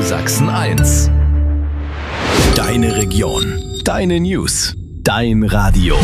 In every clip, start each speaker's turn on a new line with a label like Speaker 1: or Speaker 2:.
Speaker 1: Sachsen-1. Deine Region, deine News, dein Radio.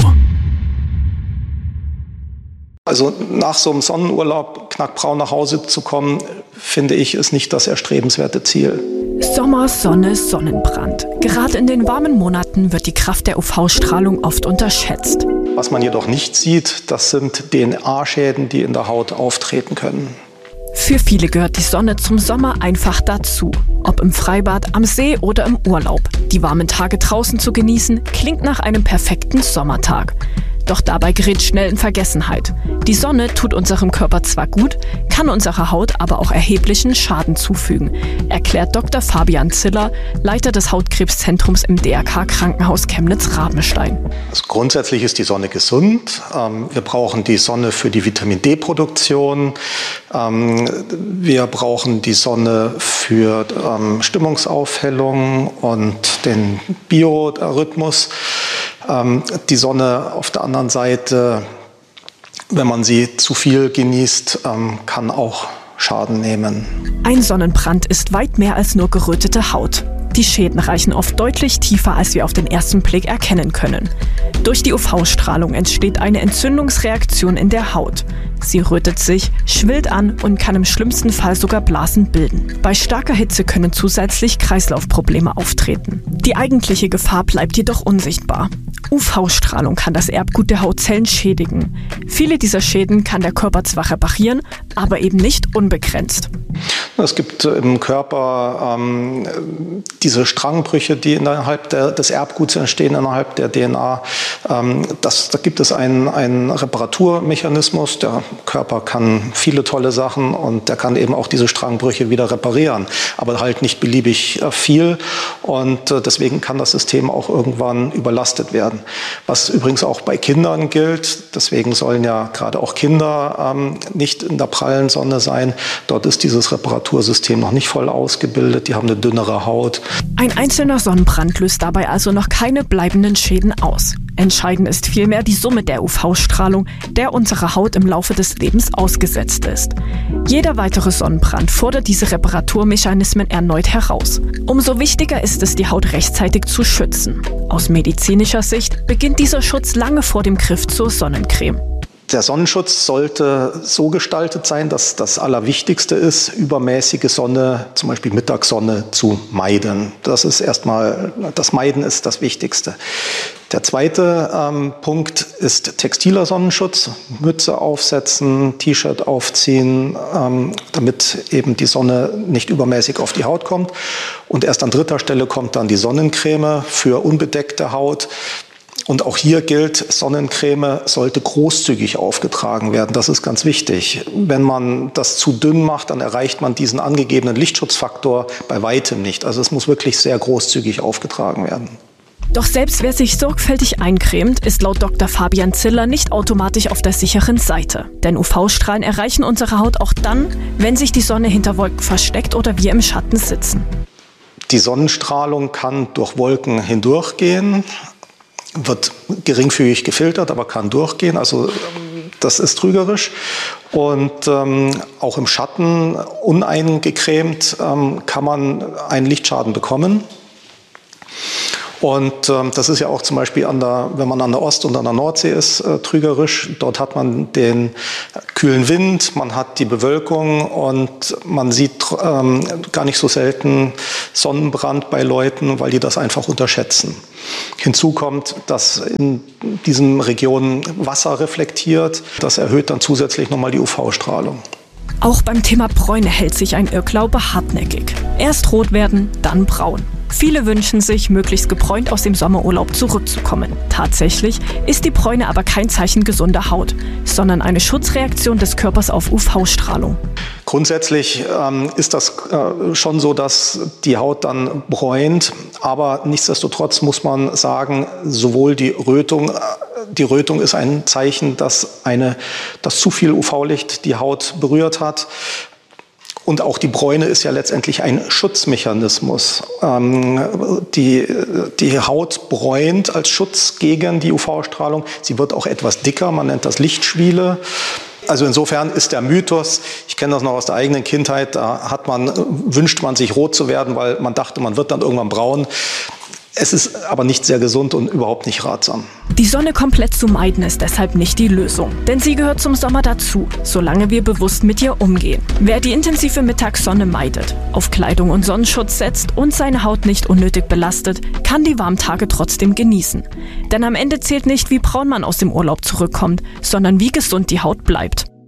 Speaker 2: Also nach so einem Sonnenurlaub knackbraun nach Hause zu kommen, finde ich, ist nicht das erstrebenswerte Ziel.
Speaker 3: Sommer, Sonne, Sonnenbrand. Gerade in den warmen Monaten wird die Kraft der UV-Strahlung oft unterschätzt.
Speaker 2: Was man jedoch nicht sieht, das sind DNA-Schäden, die in der Haut auftreten können.
Speaker 3: Für viele gehört die Sonne zum Sommer einfach dazu. Ob im Freibad, am See oder im Urlaub. Die warmen Tage draußen zu genießen, klingt nach einem perfekten Sommertag. Doch dabei gerät schnell in Vergessenheit. Die Sonne tut unserem Körper zwar gut, kann unserer Haut aber auch erheblichen Schaden zufügen, erklärt Dr. Fabian Ziller, Leiter des Hautkrebszentrums im DRK Krankenhaus Chemnitz-Rabenstein.
Speaker 2: Also grundsätzlich ist die Sonne gesund. Wir brauchen die Sonne für die Vitamin-D-Produktion. Wir brauchen die Sonne für Stimmungsaufhellung und den Biorhythmus. Die Sonne auf der anderen Seite, wenn man sie zu viel genießt, kann auch Schaden nehmen.
Speaker 3: Ein Sonnenbrand ist weit mehr als nur gerötete Haut. Die Schäden reichen oft deutlich tiefer, als wir auf den ersten Blick erkennen können. Durch die UV-Strahlung entsteht eine Entzündungsreaktion in der Haut. Sie rötet sich, schwillt an und kann im schlimmsten Fall sogar Blasen bilden. Bei starker Hitze können zusätzlich Kreislaufprobleme auftreten. Die eigentliche Gefahr bleibt jedoch unsichtbar. UV-Strahlung kann das Erbgut der Hautzellen schädigen. Viele dieser Schäden kann der Körper zwar reparieren, aber eben nicht unbegrenzt.
Speaker 2: Es gibt im Körper diese Strangbrüche, die innerhalb des Erbguts entstehen, innerhalb der DNA. Da gibt es einen Reparaturmechanismus. Der Körper kann viele tolle Sachen und der kann eben auch diese Strangbrüche wieder reparieren, aber halt nicht beliebig viel. Und deswegen kann das System auch irgendwann überlastet werden. Was übrigens auch bei Kindern gilt. Deswegen sollen ja gerade auch Kinder nicht in der prallen Sonne sein. Dort ist dieses Reparatursystem noch nicht voll ausgebildet. Die haben eine dünnere Haut.
Speaker 3: Ein einzelner Sonnenbrand löst dabei also noch keine bleibenden Schäden aus. Entscheidend ist vielmehr die Summe der UV-Strahlung, der unsere Haut im Laufe des Lebens ausgesetzt ist. Jeder weitere Sonnenbrand fordert diese Reparaturmechanismen erneut heraus. Umso wichtiger ist es, die Haut rechtzeitig zu schützen. Aus medizinischer Sicht beginnt dieser Schutz lange vor dem Griff zur Sonnencreme.
Speaker 2: Der Sonnenschutz sollte so gestaltet sein, dass das Allerwichtigste ist, übermäßige Sonne, zum Beispiel Mittagssonne, zu meiden. Das Meiden ist das Wichtigste. Der zweite Punkt ist textiler Sonnenschutz. Mütze aufsetzen, T-Shirt aufziehen, damit eben die Sonne nicht übermäßig auf die Haut kommt. Und erst an dritter Stelle kommt dann die Sonnencreme für unbedeckte Haut. Und auch hier gilt, Sonnencreme sollte großzügig aufgetragen werden. Das ist ganz wichtig. Wenn man das zu dünn macht, dann erreicht man diesen angegebenen Lichtschutzfaktor bei weitem nicht. Also es muss wirklich sehr großzügig aufgetragen werden.
Speaker 3: Doch selbst wer sich sorgfältig eincremt, ist laut Dr. Fabian Ziller nicht automatisch auf der sicheren Seite. Denn UV-Strahlen erreichen unsere Haut auch dann, wenn sich die Sonne hinter Wolken versteckt oder wir im Schatten sitzen.
Speaker 2: Die Sonnenstrahlung kann durch Wolken hindurchgehen. Wird geringfügig gefiltert, aber kann durchgehen. Also das ist trügerisch. Und auch im Schatten uneingecremt kann man einen Lichtschaden bekommen. Und das ist ja auch zum Beispiel, wenn man an der Ost- und an der Nordsee ist, trügerisch. Dort hat man den kühlen Wind, man hat die Bewölkung und man sieht gar nicht so selten Sonnenbrand bei Leuten, weil die das einfach unterschätzen. Hinzu kommt, dass in diesen Regionen Wasser reflektiert. Das erhöht dann zusätzlich nochmal die UV-Strahlung.
Speaker 3: Auch beim Thema Bräune hält sich ein Irrglaube hartnäckig. Erst rot werden, dann braun. Viele wünschen sich, möglichst gebräunt aus dem Sommerurlaub zurückzukommen. Tatsächlich ist die Bräune aber kein Zeichen gesunder Haut, sondern eine Schutzreaktion des Körpers auf UV-Strahlung.
Speaker 2: Grundsätzlich ist das schon so, dass die Haut dann bräunt, aber nichtsdestotrotz muss man sagen, sowohl die Rötung ist ein Zeichen, dass zu viel UV-Licht die Haut berührt hat. Und auch die Bräune ist ja letztendlich ein Schutzmechanismus. Die Haut bräunt als Schutz gegen die UV-Strahlung. Sie wird auch etwas dicker, man nennt das Lichtschwiele. Also insofern ist der Mythos, ich kenne das noch aus der eigenen Kindheit, da wünscht man sich rot zu werden, weil man dachte, man wird dann irgendwann braun. Es ist aber nicht sehr gesund und überhaupt nicht ratsam.
Speaker 3: Die Sonne komplett zu meiden ist deshalb nicht die Lösung. Denn sie gehört zum Sommer dazu, solange wir bewusst mit ihr umgehen. Wer die intensive Mittagssonne meidet, auf Kleidung und Sonnenschutz setzt und seine Haut nicht unnötig belastet, kann die warmen Tage trotzdem genießen. Denn am Ende zählt nicht, wie braun man aus dem Urlaub zurückkommt, sondern wie gesund die Haut bleibt.